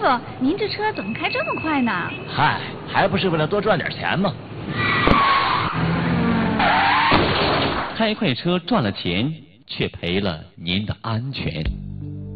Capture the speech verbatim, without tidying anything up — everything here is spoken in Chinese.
哥，您这车怎么开这么快呢？ 嗨，还不是为了多赚点钱吗？ 开快车赚了钱，却赔了您的安全。